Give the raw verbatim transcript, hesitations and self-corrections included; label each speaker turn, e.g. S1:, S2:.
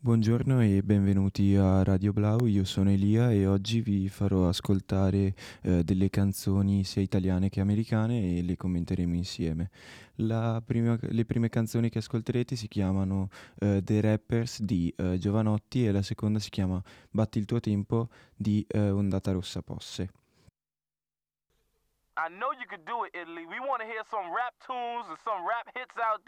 S1: Buongiorno e benvenuti a Radio Blau, io sono Elia e oggi vi farò ascoltare eh, delle canzoni sia italiane che americane e le commenteremo insieme. La prima- le prime canzoni che ascolterete si chiamano eh, The Rappers di eh, Giovanotti e la seconda si chiama Batti il tuo tempo di eh, Ondata Rossa Posse.
S2: I know you could do it, Italy. We want to hear some rap tunes and some rap hits out